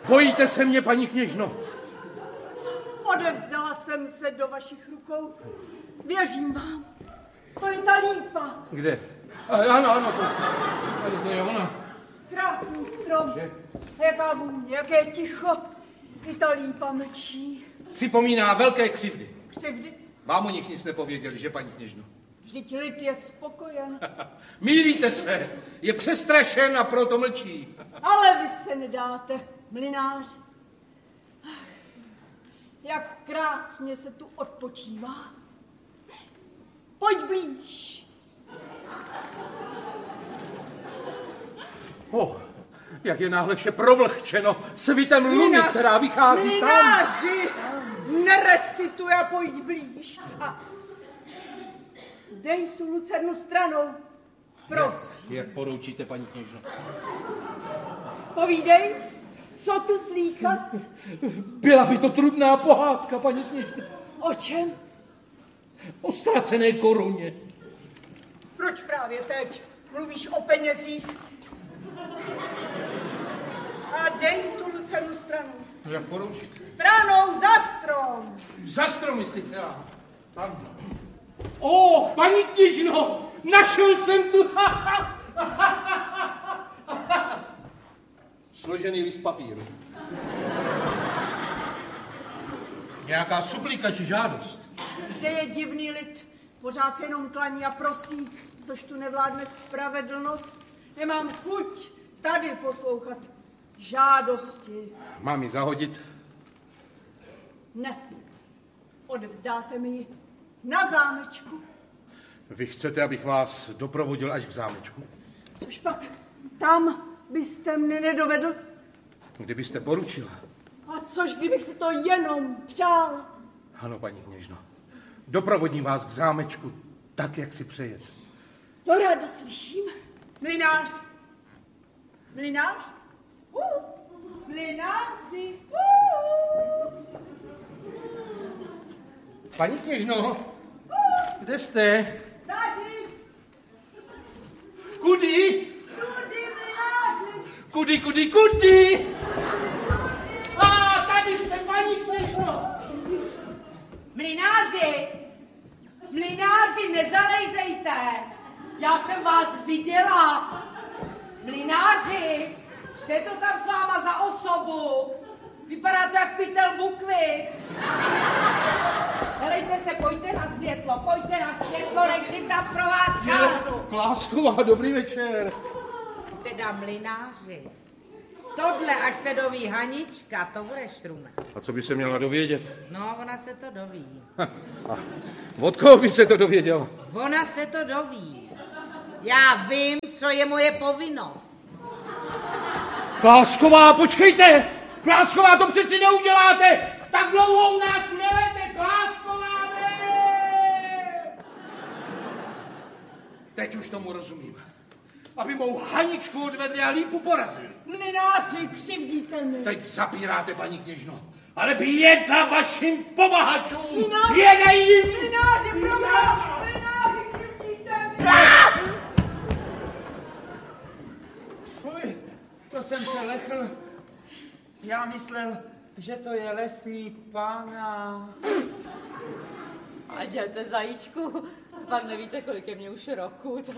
Bojíte se mě, paní kněžno? Odevzdala jsem se do vašich rukou. Věřím vám. To je ta lípa. Kde? Ano, to je ona. Krásný strom. Jaká vůně, jaké ticho. I ta lípa mlčí. Připomíná velké křivdy. Křivdy? Vám o nich nic nepověděli, že, paní kněžno? Vždyť lid je spokojen. Mýlíte se. Je přestrašen a proto mlčí. Ale vy se nedáte, mlynáři. Jak krásně se tu odpočívá. Pojď blíž. Jak je náhle vše provlhčeno svitem luny, která vychází mlynáři, nerecituj a pojď blíž. A dej tu lucernu stranou, prosím. Jak poroučíte, paní kněžno? Povídej, co tu slýchat? Byla by to trudná pohádka, paní kněžno. O čem? O ztracené koruně. Proč právě teď mluvíš o penězích? A dej tu lucernu stranou. No jak poroučíte? Stranou za strom. Za strom, myslíte? Tam. Paní kněžno, našel jsem tu. Složený list papíru. Nějaká suplika či žádost. Zde je divný lid. Pořád se jenom klaní a prosí, což tu nevládne spravedlnost. Nemám chuť tady poslouchat žádosti. Mám ji zahodit? Ne. Odevzdáte mi ji na zámečku. Vy chcete, abych vás doprovodil až k zámečku? Což pak tam byste mne nedovedl? Kdybyste poručila. A což, kdybych si to jenom přál? Ano, paní kněžno. Doprovodím vás k zámečku tak, jak si přejete. To ráda slyším. Mlynář. Mlynář? Mlynáři. Paní kněžno, kde jste? Tady. Kudy? Tudy, mlynáři. Kudy? Tady jste, paní kněžno. Mlynáři, nezalejzejte. Já jsem vás viděla. Mlynáři, co je to tam s váma za osobu? Vypadá to jak pytel Bukvic. Helejte se, pojďte na světlo, než si tam pro vás šáhnu. Klásková, dobrý večer. Teda mlynáři, tohle, až se doví Hanička, to bude šrume. A co by se měla dovědět? No, ona se to doví. A od koho by se to dověděla? Ona se to doví. Já vím, co je moje povinnost. Klásková, počkejte! Klásková, to přeci neuděláte! Tak dlouho u nás nelete, Klásková, ne! Teď už tomu rozumím. Aby mou Haničku odvedli a lípu porazili. Mlynáři, křivdíte mi. Teď zapíráte, paní kněžno. Ale běda vašim pomahačům! Mlynáři, Běda jim! Mlynáři, mlynáři, křivdíte mi. Fuj, to jsem se lechl. Já myslel, že to je lesní pána. A dělte, zajíčku, pak nevíte, kolik je mě už roku. Tak...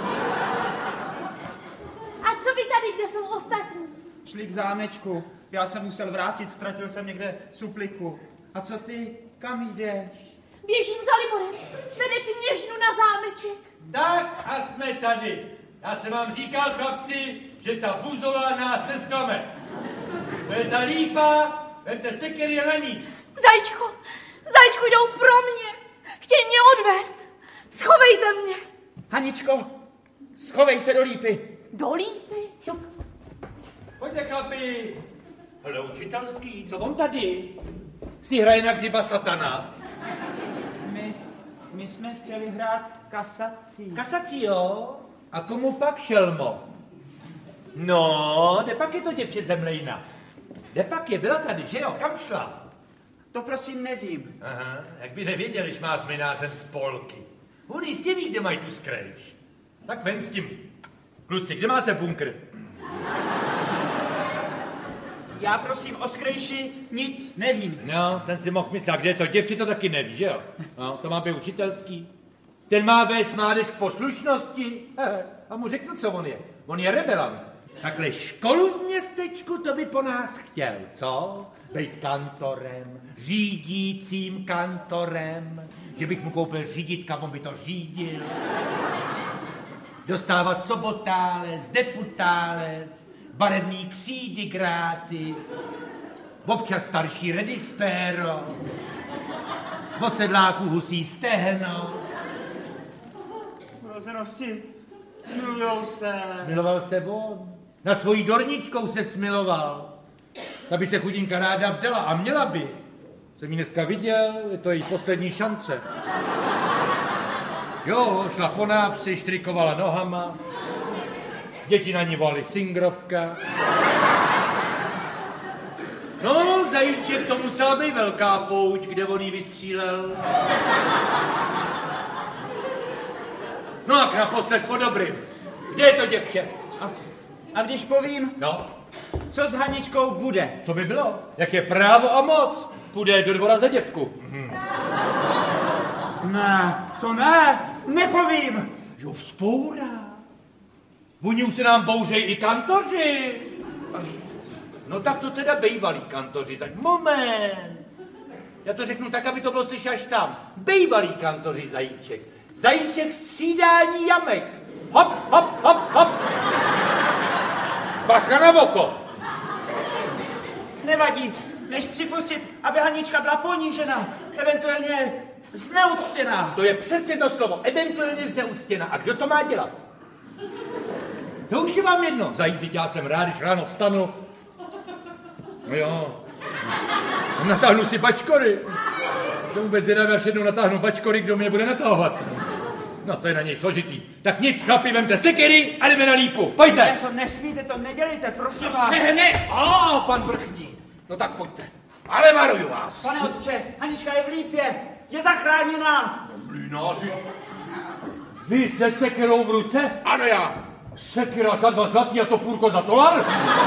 A co vy tady, kde jsou ostatní? Šli k zámečku. Já jsem musel vrátit, ztratil jsem někde supliku. A co ty? Kam jdeš? Běžím za Liborem. Vede kněžnu na zámeček. Tak a jsme tady. Já jsem vám říkal, chlapci, že ta buzová nás nesklame. To je ta lípa, vemte sekery a na ní. Zajíčku, jdou pro mě. Chtějí mě odvést. Schovejte mě. Haničko, schovej se do lípy. Do lípy? Pojďte, chlapi. Hele, učitelský, co on tady? Si hraje na hřiba satana. My jsme chtěli hrát kasací. Kasací, jo? A komu pak, šelmo? No, kde pak je to děvče Zemlejna? Kde pak je? Byla tady, že jo? Kam šla? To prosím nevím. Aha, jak by nevěděl, když má s mlynářem spolky. On jistě ví, kde mají tu skrejš. Tak ven s tím. Kluci, kde máte bunkr? Já prosím o skrejši nic nevím. No, jsem si mohl myslet, kde je to děvče, to taky neví, že jo? No, to má být učitelský. Ten má vést mládež k poslušnosti. A mu řeknu, co on je. On je rebelant. Takhle školu v městečku, to by po nás chtěl, co? Být kantorem, řídícím kantorem, že bych mu koupil řídítka, on by to řídil. Dostávat sobotálec, deputálec, barevný křídy gratis, občas starší redispéro, od sedláků husí stehno. Rozenosti, smilujou se. Smiloval se on. Nad svojí dorničkou se smiloval. Ta by se chudinka ráda vdala a měla by. Jsem ji dneska viděl, je to její poslední šance. Jo, šla po návsi, štrikovala nohama. Děti na ní volali singrovka. No, zajíček, to musela být velká pouť, kde on jí vystřílel. No a naposled po dobrým. Kde je to děvče? A když povím, No, co s Haničkou bude? co by bylo? Jak je právo a moc? Půjde do dvora za děvku. Ne, to ne, nepovím. Jo, vzpoura. Oni už se nám bouřejí i kantoři. No tak to teda bejvalí kantoři. Moment. Já to řeknu tak, aby to bylo slyšet až tam. Bejvalí kantoři, Zajíček. Zajíček střídání jamek. Hop, hop, hop, hop. Bacha na oko. Nevadí, než připustit, aby Hanička byla ponížena, eventuálně zneuctěná. To je přesně to slovo. Eventuálně zneuctěna. A kdo to má dělat? To už je vám jedno. Zajízdit, já jsem rád, když ráno vstanu. No jo. Natáhnu si bačkory. To vůbec zvědavě, až jednou natáhnu bačkory, kdo mě bude natahovat. No to je na něj složitý. Tak nic, chlapi, vemte sekery a jdeme na lípu. Pojďte. Ne, to nesmíte, to nedělejte, prosím vás. Sehne! Pan vrchní. No tak pojďte. Ale varuju vás. Pane otče, Hanička je v lípě, je zachráněná. Mlýnáři, vy se sekerou v ruce? Ano, já. Sekera za 2 zlatý a topůrko za $1?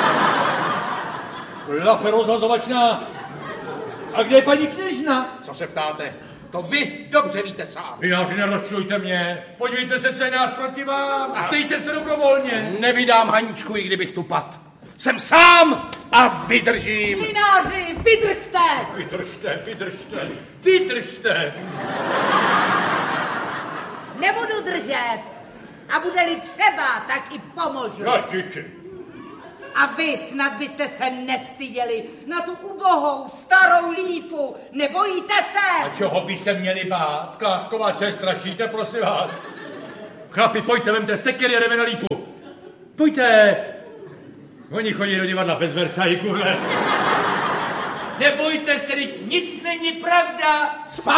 Lape rozhazovačná. A kde je paní kněžna? Co se ptáte? To vy dobře víte sám. Mlýnáři, nerozčilujte mě. Podívejte se, co je nás proti vám. Stejte se dobrovolně. Nevydám Haničku, i kdybych tu pad. Jsem sám a vydržím. Mlynáři, vydržte! Vydržte, vydržte, vydržte. Nebudu držet. A bude-li třeba, tak i pomůžu. Radiči. A vy snad byste se nestyděli na tu ubohou starou lípu. Nebojíte se? A čeho by se měli bát? Klásková, co je strašíte, prosím vás. Chlapi, pojďte, vemte sekery a jdeme na lípu. Pojďte. Oni chodí do divadla bez vercajku, ne? Nebojte se, nic není pravda.